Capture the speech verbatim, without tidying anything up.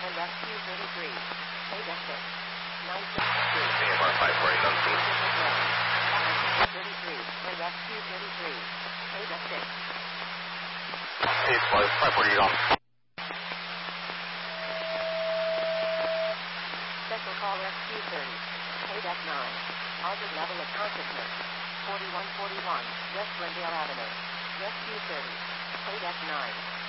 and rescue thirty-three. eight F six. nine sixty-two. A M R five forty on scene. thirty-three and rescue thirty-three. eight F six. eight five forty on. Special call rescue thirty. eight F nine. Target level of consciousness. forty-one forty-one, West Glendale Avenue. Rescue thirty. eight F nine.